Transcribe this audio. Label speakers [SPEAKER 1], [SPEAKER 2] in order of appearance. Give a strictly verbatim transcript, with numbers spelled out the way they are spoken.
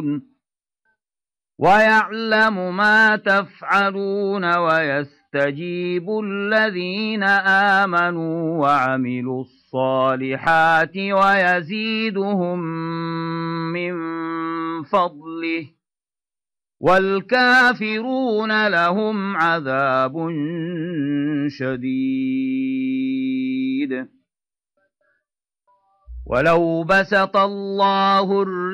[SPEAKER 1] تفعلون ويعلم ما تفعلون ويستجيب الذين آمنوا وعملوا الصالحات ويزيدهم من فضله والكافرون لهم عذاب شديد ولو بسط الله الرزق